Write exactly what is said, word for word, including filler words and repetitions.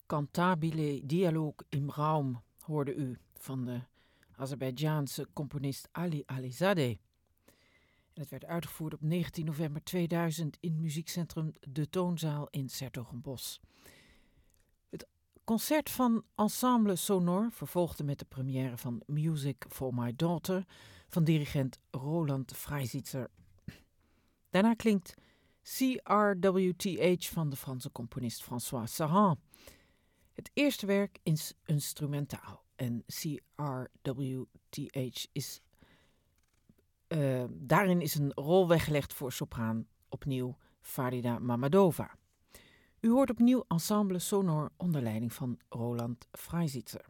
Cantabile Dialoog im Raum hoorde u van de Azerbeidzjaanse componist Ali Alizadeh. En het werd uitgevoerd op negentien november tweeduizend in het muziekcentrum De Toonzaal in 's-Hertogenbosch. Het concert van Ensemble Sonor vervolgde met de première van Music for My Daughter van dirigent Roland Freisitzer. Daarna klinkt C R W T H van de Franse componist François Saran. Het eerste werk is instrumentaal en C R W T H is... Uh, daarin is een rol weggelegd voor sopraan, opnieuw Farida Mamadova. U hoort opnieuw Ensemble Sonor onder leiding van Roland Freisitzer.